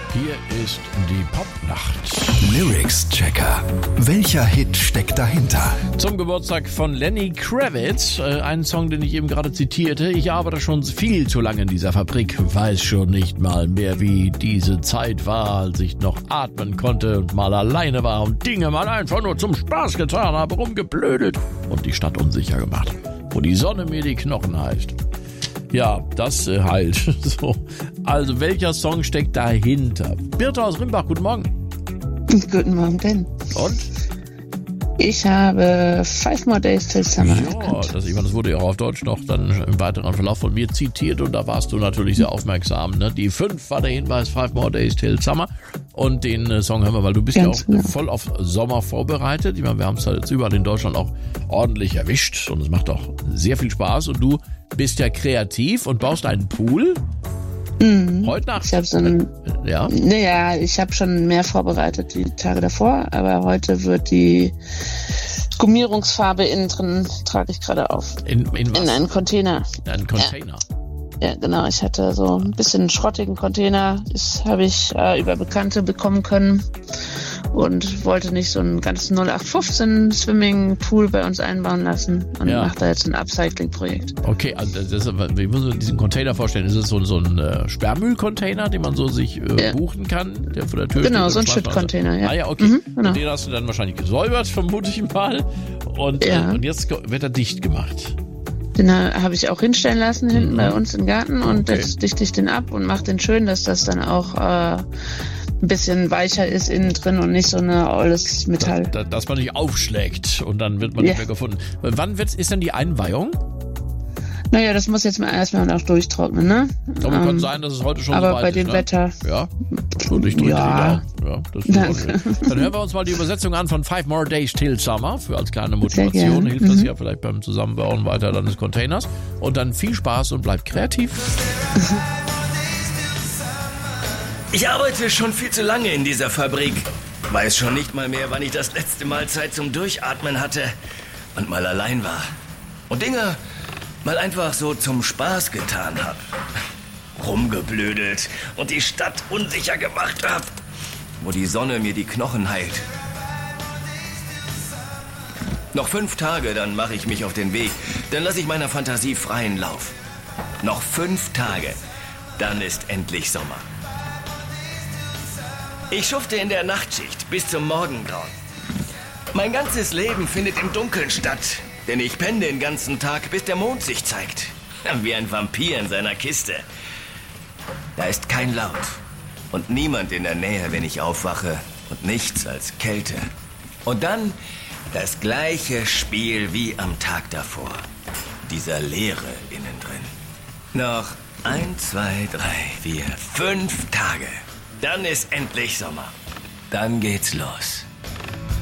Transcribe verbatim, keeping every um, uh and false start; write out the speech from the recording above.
Hier ist die Popnacht. Lyrics-Checker. Welcher Hit steckt dahinter? Zum Geburtstag von Lenny Kravitz, äh, einen Song, den ich eben gerade zitierte. Ich arbeite schon viel zu lange in dieser Fabrik, weiß schon nicht mal mehr, wie diese Zeit war, als ich noch atmen konnte und mal alleine war und Dinge mal einfach nur zum Spaß getan habe, rumgeblödelt und die Stadt unsicher gemacht, wo die Sonne mir die Knochen heißt. Ja, das äh, halt. So. Also, welcher Song steckt dahinter? Birte aus Rimbach, guten Morgen. Guten Morgen, Ben. Und? Ich habe Five More Days Till Summer. Ja, das, ich meine, das wurde ja auch auf Deutsch noch dann im weiteren Verlauf von mir zitiert und da warst du natürlich sehr aufmerksam. Ne? Die fünf war der Hinweis, Five More Days Till Summer. Und den äh, Song hören wir, weil du bist Ganz ja auch genau. voll auf Sommer vorbereitet. Ich meine, wir haben es halt jetzt überall in Deutschland auch ordentlich erwischt und es macht auch sehr viel Spaß. Und du bist ja kreativ und baust einen Pool. Mhm. Heute Nacht. Ich habe so einen, ja. Naja, ich habe schon mehr vorbereitet die Tage davor, aber heute wird die Gummierungsfarbe innen drin, trage ich gerade auf. In, in was? In einen Container. In einen Container. Ja. Ja, genau. Ich hatte so ein bisschen schrottigen Container. Das habe ich äh, über Bekannte bekommen können und wollte nicht so einen ganz null acht fünfzehn Swimming-Pool bei uns einbauen lassen und ja. mache da jetzt ein Upcycling-Projekt. Okay, also das ist, wie muss man diesen Container vorstellen? Ist es so, so ein äh, Sperrmüll-Container, den man so sich äh, ja. buchen kann, der vor der Tür Genau, steht? so ein Schüttcontainer, ja. Ah ja, okay. Mhm, genau. Und den hast du dann wahrscheinlich gesäubert, vermute ich mal. Und, ja. äh, und jetzt wird er dicht gemacht. Den habe ich auch hinstellen lassen, hinten mhm. bei uns im Garten. Und okay. jetzt dichte ich den ab und mache den schön, dass das dann auch äh, ein bisschen weicher ist innen drin und nicht so eine olles Metall. Dass, dass man nicht aufschlägt und dann wird man ja. nicht mehr gefunden. Wann wird's, ist denn die Einweihung? Naja, das muss jetzt mal erstmal noch durchtrocknen, ne? Aber ähm, kann sein, dass es heute schon aber so weit bei ist, dem ne? Wetter. Ja, und ich drücke ja. die Daumen. Ja, das ist Danke. Dann hören wir uns mal die Übersetzung an von Five More Days Till Summer. Für als kleine Motivation hilft mhm. das ja vielleicht beim Zusammenbauen weiter dann des Containers. Und dann viel Spaß und bleibt kreativ. Ich arbeite schon viel zu lange in dieser Fabrik. Weiß schon nicht mal mehr, wann ich das letzte Mal Zeit zum Durchatmen hatte und mal allein war. Und Dinge mal einfach so zum Spaß getan hab. Rumgeblödelt und die Stadt unsicher gemacht hab, wo die Sonne mir die Knochen heilt. Noch fünf Tage, dann mache ich mich auf den Weg. Dann lasse ich meiner Fantasie freien Lauf. Noch fünf Tage, dann ist endlich Sommer. Ich schufte in der Nachtschicht bis zum Morgengrauen. Mein ganzes Leben findet im Dunkeln statt. Denn ich penne den ganzen Tag, bis der Mond sich zeigt. Wie ein Vampir in seiner Kiste. Da ist kein Laut. Und niemand in der Nähe, wenn ich aufwache. Und nichts als Kälte. Und dann das gleiche Spiel wie am Tag davor. Dieser Leere innen drin. Noch ein, zwei, drei, vier, fünf Tage. Dann ist endlich Sommer. Dann geht's los.